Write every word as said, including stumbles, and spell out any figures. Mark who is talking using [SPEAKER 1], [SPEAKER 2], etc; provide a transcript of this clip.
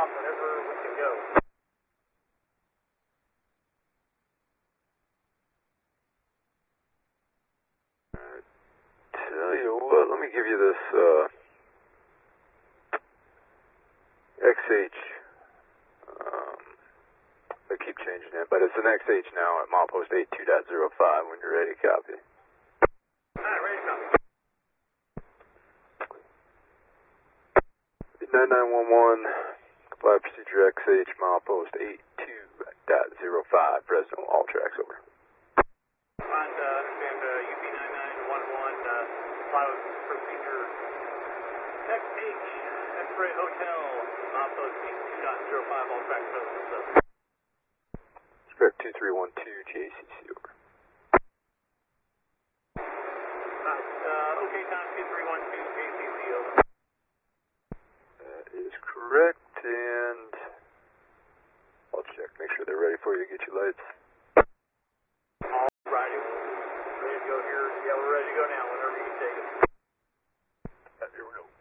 [SPEAKER 1] off whenever we can go.
[SPEAKER 2] Tell you what, let me give you this uh, X H. Um, they keep changing it, but it's an X H now at milepost eighty-two point oh five when you're ready. Copy.
[SPEAKER 1] Alright, ready to copy.
[SPEAKER 2] nine nine one one, comply procedure X H, milepost eighty-two point oh five, Fresno, all tracks over.
[SPEAKER 1] Find, uh, understand, uh, U P nine nine one one, uh, comply with procedure X H, X-Ray Hotel, milepost eighty-two point oh five, all tracks over. So.
[SPEAKER 2] Script two three one two, J C C over.
[SPEAKER 1] Alright, uh, okay time two three one two, J C C over.
[SPEAKER 2] That is correct, and I'll check, make sure they're ready for you to get your lights.
[SPEAKER 1] Alrighty, ready to go here. Yeah, we're ready to go now whenever you take it.
[SPEAKER 2] Uh, here we go.